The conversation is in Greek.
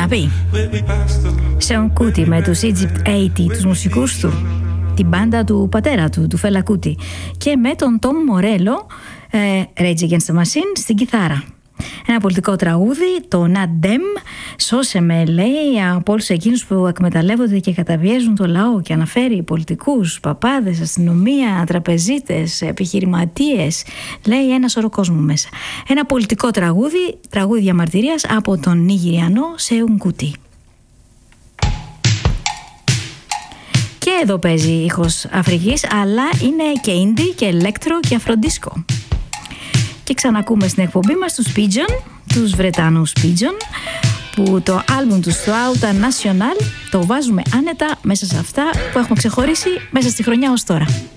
Αγάπη. Σεον Κούτι με τους Egypt 80, τους μουσικούς του, την μπάντα του πατέρα του, του Φέλα Κούτι, και με τον Τόμ Μορέλο, Rage Against the Machine, στην κιθάρα. Ένα πολιτικό τραγούδι, το Not Them, σώσε με, λέει, από όλους εκείνους που εκμεταλλεύονται και καταβιέζουν το λαό, και αναφέρει πολιτικούς, παπάδες, αστυνομία, τραπεζίτες, επιχειρηματίες, λέει ένα σωρό κόσμο μέσα. Ένα πολιτικό τραγούδι, τραγούδι διαμαρτυρίας από τον Νιγηριανό Σεον Κούτι. Και εδώ παίζει ήχος Αφρικής, αλλά είναι και indie και ηλέκτρο και αφροντίσκο. Και ξανακούμε στην εκπομπή μας τους Pigeon, τους Βρετανούς Pigeon, που το άλμπουμ τους Flauta National το βάζουμε άνετα μέσα σε αυτά που έχουμε ξεχωρίσει μέσα στη χρονιά ως τώρα.